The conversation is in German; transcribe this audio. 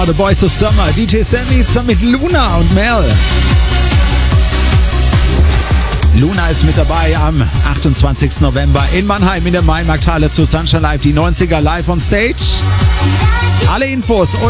The Boys of Summer, DJ Sammy zusammen mit Luna und Mel. Luna ist mit dabei am 28. November in Mannheim in der Mainmarkthalle zu Sunshine Live, die 90er live on Stage. Alle Infos